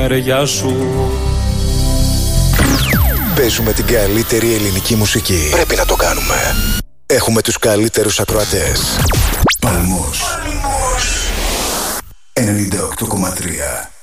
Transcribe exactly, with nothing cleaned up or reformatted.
μεριά σου. Παίζουμε την καλύτερη ελληνική μουσική. Πρέπει να το κάνουμε. Έχουμε τους καλύτερους ακροατές. Παλμός ενενήντα οκτώ κόμμα τρία.